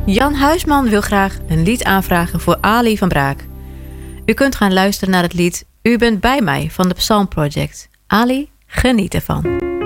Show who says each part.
Speaker 1: Jan Huisman wil graag een lied aanvragen voor Ali van Braak. U kunt gaan luisteren naar het lied U bent bij mij van de Psalm Project. Ali, geniet ervan.